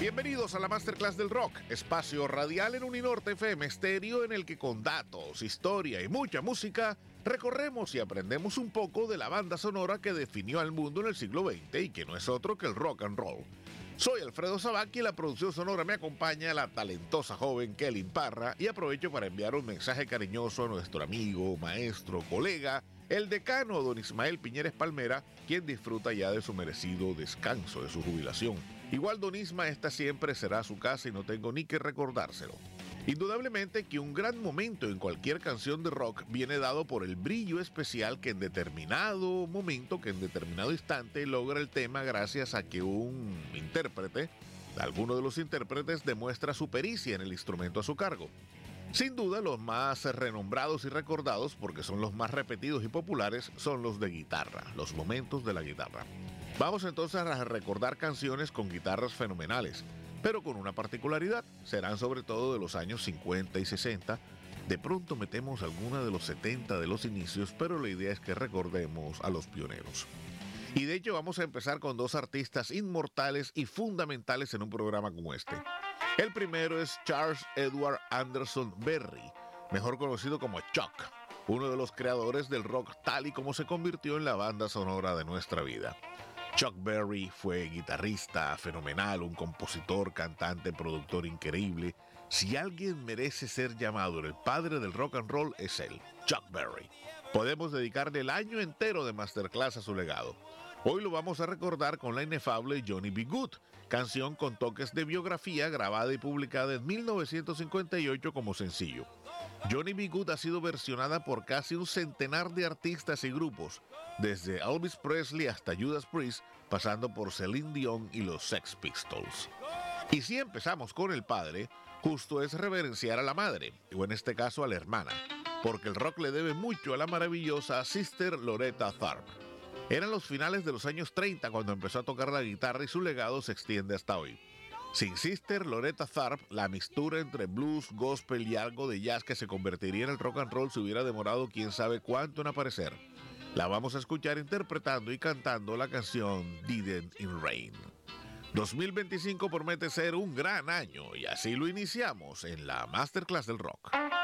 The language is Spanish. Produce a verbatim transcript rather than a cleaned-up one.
Bienvenidos a la Masterclass del Rock, espacio radial en Uninorte F M Estéreo en el que con datos, historia y mucha música recorremos y aprendemos un poco de la banda sonora que definió al mundo en el siglo veinte y que no es otro que el rock and roll. Soy Alfredo Sabaki y en la producción sonora me acompaña la talentosa joven Kelly Parra y aprovecho para enviar un mensaje cariñoso a nuestro amigo, maestro, colega, el decano don Ismael Piñeres Palmera, quien disfruta ya de su merecido descanso de su jubilación. Igual don Isma, esta siempre será su casa y no tengo ni que recordárselo. Indudablemente que un gran momento en cualquier canción de rock viene dado por el brillo especial que en determinado momento, que en determinado instante logra el tema gracias a que un intérprete, alguno de los intérpretes, demuestra su pericia en el instrumento a su cargo. Sin duda, los más renombrados y recordados, porque son los más repetidos y populares, son los de guitarra, los momentos de la guitarra. Vamos entonces a recordar canciones con guitarras fenomenales, pero con una particularidad, serán sobre todo de los años cincuenta y sesenta, de pronto metemos alguna de los setenta de los inicios, pero la idea es que recordemos a los pioneros. Y de hecho vamos a empezar con dos artistas inmortales y fundamentales en un programa como este. El primero es Charles Edward Anderson Berry, mejor conocido como Chuck, uno de los creadores del rock tal y como se convirtió en la banda sonora de nuestra vida. Chuck Berry fue guitarrista fenomenal, un compositor, cantante, productor increíble. Si alguien merece ser llamado el padre del rock and roll, es él, Chuck Berry. Podemos dedicarle el año entero de Masterclass a su legado. Hoy lo vamos a recordar con la inefable Johnny B. Good, canción con toques de biografía grabada y publicada en mil novecientos cincuenta y ocho como sencillo. Johnny B. Good ha sido versionada por casi un centenar de artistas y grupos, desde Elvis Presley hasta Judas Priest, pasando por Celine Dion y los Sex Pistols. Y si empezamos con el padre, justo es reverenciar a la madre, o en este caso a la hermana, porque el rock le debe mucho a la maravillosa Sister Loretta Tharpe. Eran los finales de los años treinta cuando empezó a tocar la guitarra y su legado se extiende hasta hoy. Sin Sister Loretta Tharpe, la mistura entre blues, gospel y algo de jazz que se convertiría en el rock and roll se hubiera demorado quién sabe cuánto en aparecer. La vamos a escuchar interpretando y cantando la canción Didn't It Rain. dos mil veinticinco promete ser un gran año y así lo iniciamos en la Masterclass del Rock.